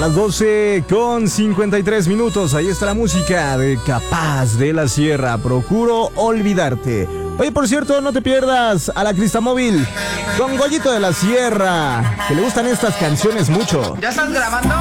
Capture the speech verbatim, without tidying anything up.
las doce con cincuenta y tres minutos. Ahí está la música de Capaz de la Sierra. Procuro olvidarte. Oye, por cierto, no te pierdas a la Cristamóvil con Goyito de la Sierra, que le gustan estas canciones mucho. ¿Ya estás grabando?